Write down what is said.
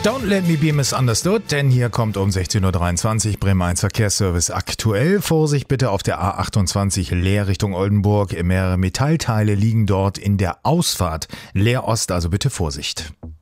Don't let me be misunderstood, denn hier kommt um 16.23 Uhr Bremen 1 Verkehrsservice aktuell. Vorsicht bitte auf der A28 Leer Richtung Oldenburg. Mehrere Metallteile liegen dort in der Ausfahrt. Leer Ost, also bitte Vorsicht.